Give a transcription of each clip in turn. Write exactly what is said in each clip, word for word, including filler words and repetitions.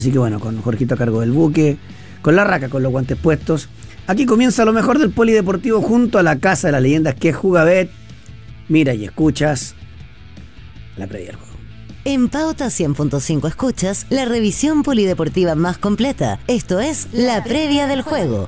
Así que bueno, con Jorgito a cargo del buque, con la raca, con los guantes puestos. Aquí comienza lo mejor del polideportivo junto a la casa de las leyendas que es Jugabet. Mira y escuchas la previa del juego. En Pauta cien punto cinco escuchas la revisión polideportiva más completa. Esto es la previa del juego.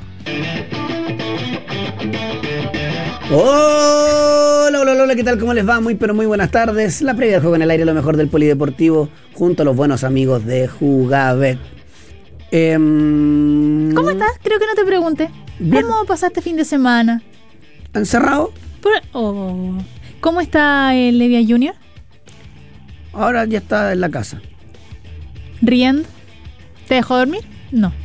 Hola, hola, hola, ¿qué tal? ¿Cómo les va? Muy, pero muy buenas tardes. La previa del juego en el aire, lo mejor del polideportivo, junto a los buenos amigos de Jugabet. Eh, ¿Cómo estás? Creo que no te pregunté. Bien. ¿Cómo pasaste fin de semana? ¿Encerrado? Por- oh. ¿Cómo está el Levia Junior? Ahora ya está en la casa. ¿Riendo? ¿Te dejó dormir? No.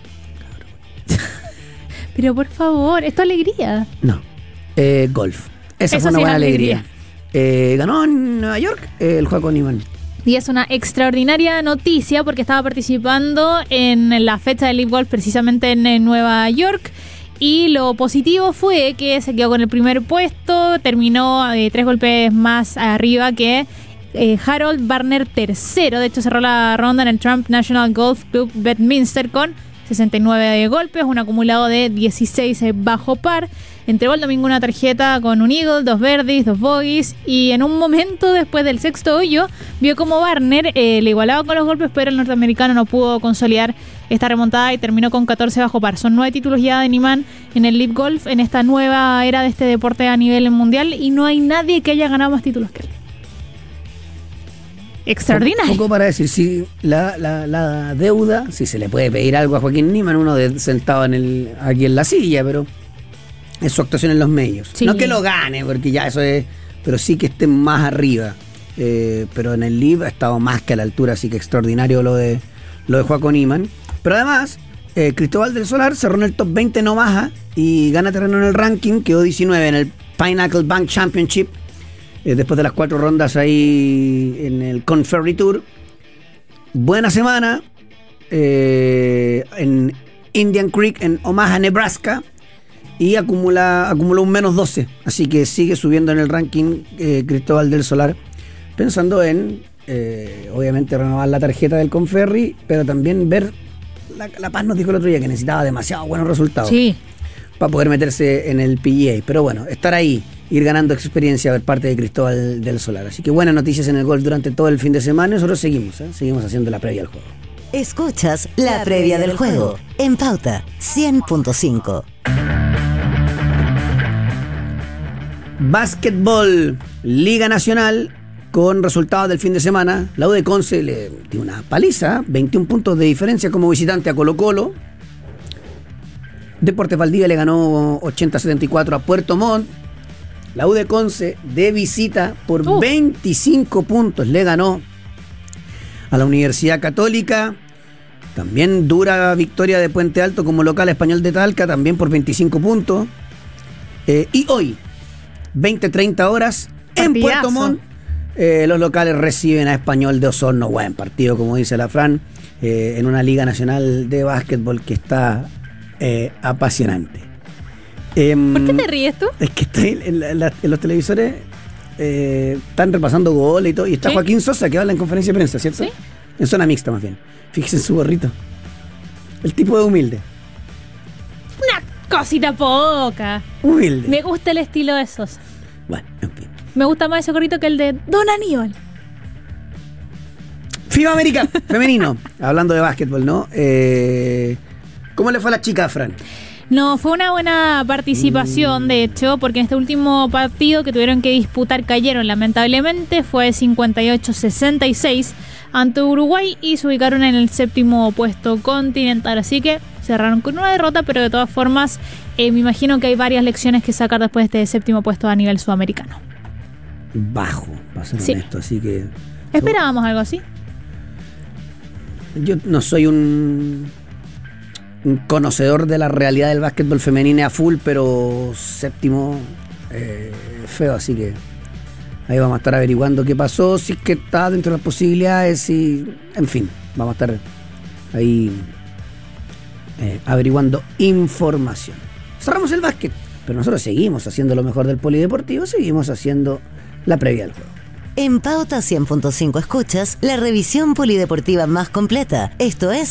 Pero por favor, es tu alegría. No. Eh, golf. Esa Eso fue una sí es buena alegría. alegría. Eh, ganó en Nueva York eh, el juego con Iman. Y es una extraordinaria noticia porque estaba participando en la fecha del Live Golf precisamente en, en Nueva York. Y lo positivo fue que se quedó con el primer puesto, terminó eh, tres golpes más arriba que eh, Harold Varner tercero. De hecho cerró la ronda en el Trump National Golf Club Bedminster con sesenta y nueve golpes, un acumulado de dieciséis bajo par. Entregó el domingo una tarjeta con un eagle, dos birdies, dos bogies, y en un momento después del sexto hoyo vio como Varner eh, le igualaba con los golpes, pero el norteamericano no pudo consolidar esta remontada y terminó con catorce bajo par. Son nueve títulos ya de Niemann en el Live Golf en esta nueva era de este deporte a nivel mundial, y no hay nadie que haya ganado más títulos que él. Extraordinario. Poco para decir, si la, la, la deuda, si se le puede pedir algo a Joaquín Niemann, uno de, sentado en el, aquí en la silla, pero es su actuación en los medios. Sí. No que lo gane, porque ya eso es, pero sí que esté más arriba. Eh, pero en el Live ha estado más que a la altura, así que extraordinario lo de lo de Joaquín Niemann. Pero además, eh, Cristóbal del Solar cerró en el top veinte, no baja, y gana terreno en el ranking, quedó diecinueve en el Pinnacle Bank Championship. Eh, después de las cuatro rondas ahí en el Conferry Tour. Buena semana eh, en Indian Creek, en Omaha, Nebraska, y acumula, acumula un menos doce, así que sigue subiendo en el ranking eh, Cristóbal del Solar, pensando en eh, obviamente renovar la tarjeta del Conferry, pero también ver, la, la Paz nos dijo el otro día que necesitaba demasiado buenos resultados Sí. para poder meterse en el P G A, pero bueno, estar ahí, ir ganando experiencia por parte de Cristóbal del Solar. Así que buenas noticias en el golf durante todo el fin de semana. Nosotros seguimos, ¿eh? seguimos haciendo la previa al juego. Escuchas la previa del juego en Pauta cien punto cinco. Básquetbol, Liga Nacional, con resultados del fin de semana. La U de Conce le dio una paliza, veintiún puntos de diferencia como visitante a Colo Colo. Deportes Valdivia le ganó ochenta a setenta y cuatro a Puerto Montt. La U de Conce de visita por Uh. veinticinco puntos le ganó a la Universidad Católica. También dura victoria de Puente Alto como local Español de Talca, también por veinticinco puntos. Eh, y hoy, veinte treinta horas, en Partidazo. Puerto Montt, eh, los locales reciben a Español de Osorno. Buen partido, como dice la Fran, eh, en una Liga Nacional de Básquetbol que está eh, apasionante. Eh, ¿Por qué te ríes tú? Es que estoy en, la- en la- en los televisores eh, están repasando goles y todo, y está Sí. Joaquín Sosa que habla en conferencia de prensa, ¿cierto? Sí. En zona mixta más bien. Fíjese en su gorrito. El tipo de humilde. Una cosita poca. Humilde. Me gusta el estilo de Sosa. Bueno, en fin. Me gusta más ese gorrito que el de Don Aníbal. FIBA América femenino. Hablando de básquetbol, ¿no? Eh, ¿Cómo le fue a la chica, Fran? No, fue una buena participación, de hecho, porque en este último partido que tuvieron que disputar cayeron, lamentablemente, fue cincuenta y ocho a sesenta y seis ante Uruguay y se ubicaron en el séptimo puesto continental. Así que cerraron con una derrota, pero de todas formas, eh, me imagino que hay varias lecciones que sacar después de este séptimo puesto a nivel sudamericano. Bajo, para ser Sí. honesto, así que... ¿Esperábamos algo así? Yo no soy un, un conocedor de la realidad del básquetbol femenino a full, pero séptimo eh, feo, así que ahí vamos a estar averiguando qué pasó, si es que está dentro de las posibilidades, y en fin, vamos a estar ahí eh, averiguando información. Cerramos el básquet, pero nosotros seguimos haciendo lo mejor del polideportivo, seguimos haciendo la previa del juego. En Pauta cien punto cinco escuchas la revisión polideportiva más completa. Esto es